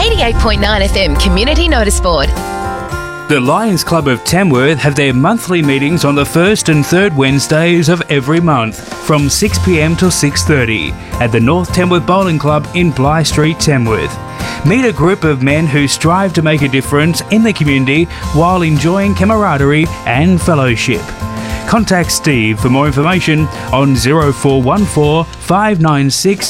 88.9 FM Community Notice Board. The Lions Club of Tamworth have their monthly meetings on the first and third Wednesdays of every month from 6 p.m. till 6:30 at the North Tamworth Bowling Club in Bligh Street, Tamworth. Meet a group of men who strive to make a difference in the community while enjoying camaraderie and fellowship. Contact Steve for more information on 0414 596